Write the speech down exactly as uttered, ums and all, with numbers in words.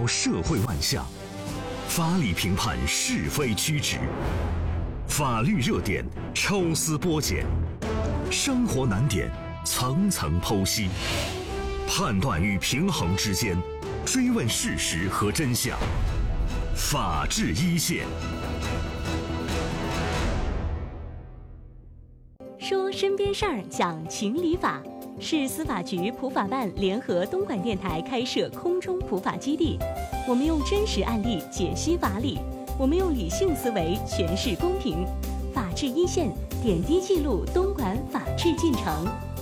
社会万象，法理评判是非曲直，法律热点抽丝剥茧，生活难点层层剖析，判断与平衡之间，追问事实和真相。法治一线， 说身边事儿，讲情理法，市司法局普法办联合东莞电台开设空中普法基地。我们用真实案例解析法理，我们用理性思维诠释公平。法治一线，点滴记录东莞法治进程。